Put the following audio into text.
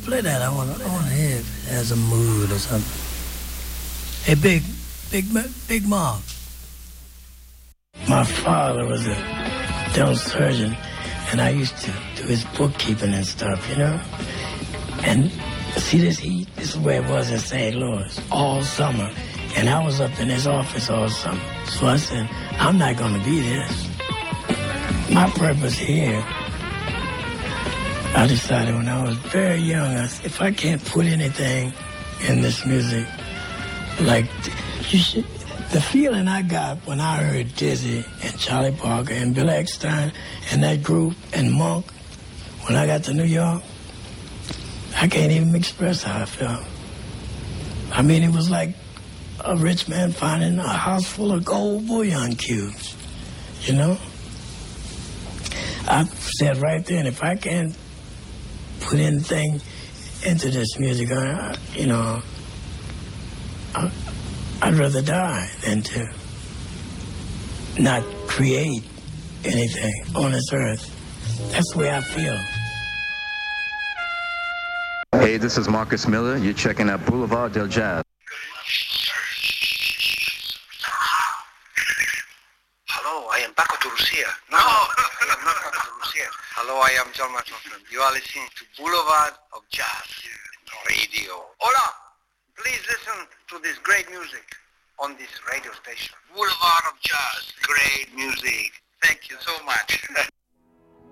Play that. I want to hear if it has a mood or something. Hey, Big Mark. My father was a dental surgeon, and I used to do his bookkeeping and stuff, you know? And see this heat? This is where it was in St. Louis all summer. And I was up in his office all summer. So I said, I'm not going to be this. My purpose here, I decided when I was very young, I said, if I can't put anything in this music, like, you should, the feeling I got when I heard Dizzy and Charlie Parker and Bill Eckstein and that group and Monk, when I got to New York, I can't even express how I felt. I mean, it was like a rich man finding a house full of gold bullion cubes, you know? I said right then, if I can't put anything into this music, you know, I'd rather die than to not create anything on this earth. That's the way I feel. Hey, this is Marcus Miller. You're checking out Boulevard del Jazz. Hello, I am Paco de Lucia. No, I am not Paco de Lucia. Hello, I am John McLaughlin. You are listening to Boulevard of Jazz Radio. Hola, please listen to this great music on this radio station. Boulevard of Jazz, great music. Thank you so much.